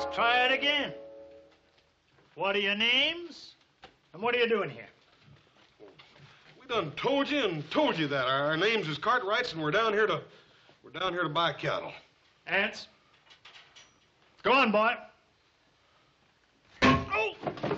Try it again. What are your names? And what are you doing here? We done told you that. Our names is Cartwrights, and we're down here to buy cattle. Ants? Go on, boy. Oh!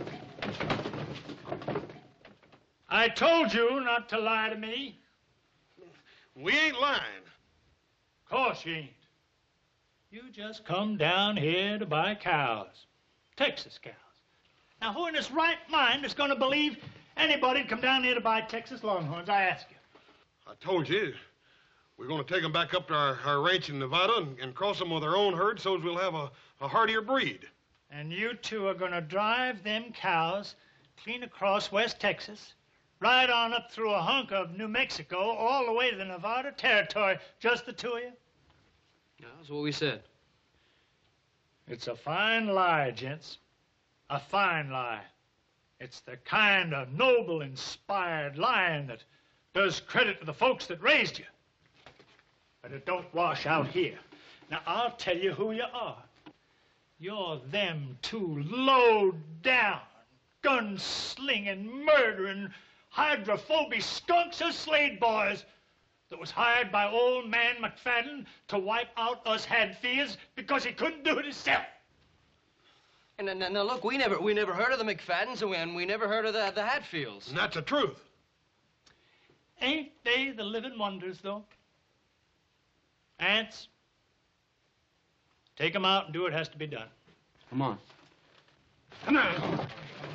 I told you not to lie to me. We ain't lying. Of course you ain't. You just come down here to buy cows. Texas cows. Now, who in his right mind is going to believe anybody'd come down here to buy Texas Longhorns, I ask you? I told you. We're going to take them back up to our ranch in Nevada and cross them with our own herd so as we'll have a hardier breed. And you two are going to drive them cows clean across West Texas, right on up through a hunk of New Mexico, all the way to the Nevada territory, just the two of you? Yeah, that's what we said. It's a fine lie, gents. A fine lie. It's the kind of noble, inspired lying that does credit to the folks that raised you. But it don't wash out here. Now, I'll tell you who you are. You're them two low-down, gun-slinging, murdering, hydrophobic skunks of Slade boys that was hired by old man McFadden to wipe out us Hadfields because he couldn't do it himself. And now look, we never heard of the McFaddens, and we never heard of the Hatfields. And that's the truth. Ain't they the living wonders, though? Ants, take 'em out and do what has to be done. Come on. Come on.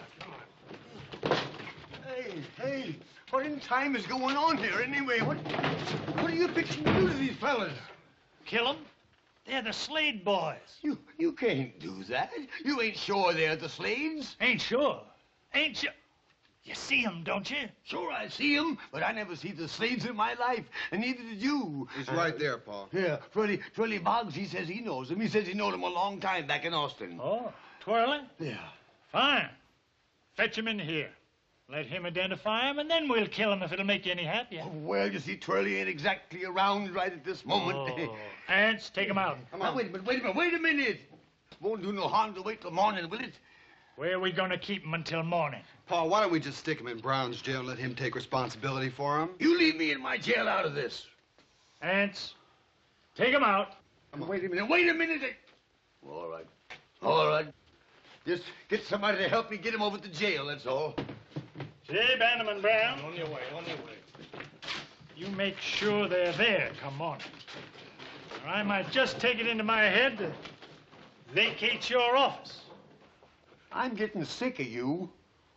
Hey, what in time is going on here anyway? What are you fixing to do to these fellas? Kill 'em? They're the Slade boys. You can't do that. You ain't sure they're the Slades? Ain't sure. Ain't sure. You see 'em, don't you? Sure, I see 'em, but I never see the Slades in my life, and neither did you. He's right there, Pa. Yeah, Twirly Boggs, he says he knows him. He says he knowed him a long time back in Austin. Oh, Twirly? Yeah. Fine. Fetch him in here. Let him identify him, and then we'll kill him if it'll make you any happier. Oh, well, you see, Twirly ain't exactly around right at this moment. Oh. Ants, take him out. Come on. Now, wait a minute. Won't do no harm to wait till morning, will it? Where are we going to keep him until morning? Pa, why don't we just stick him in Brown's jail and let him take responsibility for him? You leave me in my jail out of this. Ants, take him out. Wait a minute. All right. Just get somebody to help me get him over to jail, that's all. J. Bannerman Brown. On your way. You make sure they're there come morning. Or I might just take it into my head to vacate your office. I'm getting sick of you.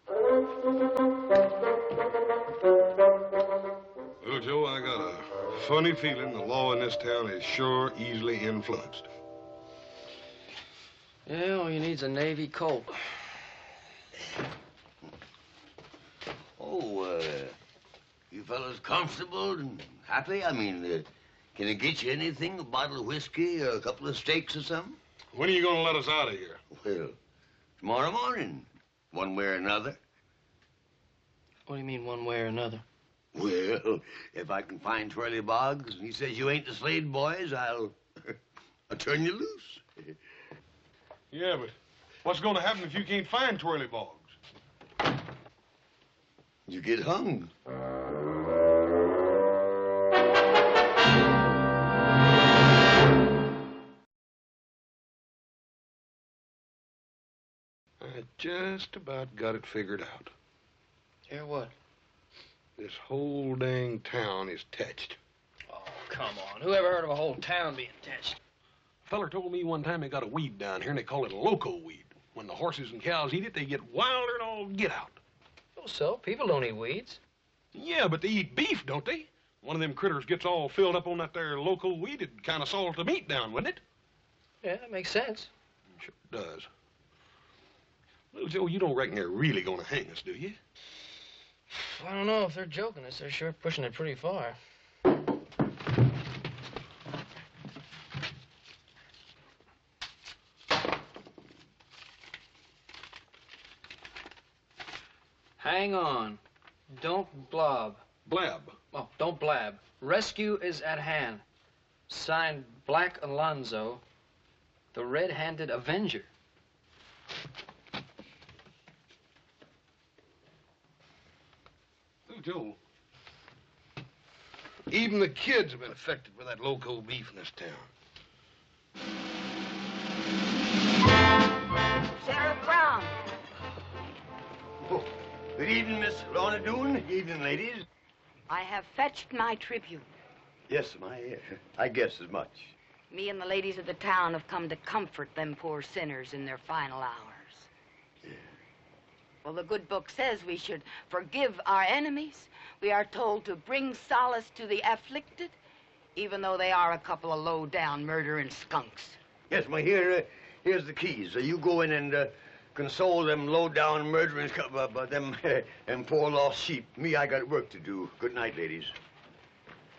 Well, Joe, I got a funny feeling the law in this town is sure easily influenced. Yeah, all you need's a Navy Colt. Oh, you fellas comfortable and happy? I mean, can I get you anything? A bottle of whiskey or a couple of steaks or something? When are you going to let us out of here? Well, tomorrow morning, one way or another. What do you mean, one way or another? Well, if I can find Twirly Boggs and he says you ain't the Slade boys, I'll turn you loose. Yeah, but what's going to happen if you can't find Twirly Boggs? You get hung. I just about got it figured out. Yeah, what? This whole dang town is touched. Oh, come on. Who ever heard of a whole town being touched? A feller told me one time they got a weed down here, and they call it a loco weed. When the horses and cows eat it, they get wilder and all get out. Oh, so? People don't eat weeds. Yeah, but they eat beef, don't they? One of them critters gets all filled up on that there local weed, it'd kind of salt the meat down, wouldn't it? Yeah, that makes sense. Sure does. Well, Joe, you don't reckon they're really going to hang us, do you? I don't know if they're joking us. They're sure pushing it pretty far. Hang on. Don't blob. Blab. Oh, don't blab. Rescue is at hand. Signed Black Alonzo, the red-handed Avenger. Oh, Joe. Even the kids have been affected by that loco beef in this town. Sheriff Brown. Oh, good evening, Miss Lorna Doone. Good evening, ladies. I have fetched my tribute. Yes, I guess as much. Me and the ladies of the town have come to comfort them poor sinners in their final hours. Yeah. Well, the good book says we should forgive our enemies. We are told to bring solace to the afflicted, even though they are a couple of low-down murdering skunks. Yes, here's the keys. You go in and console them low-down murderers, them poor lost sheep. Me, I got work to do. Good night, ladies.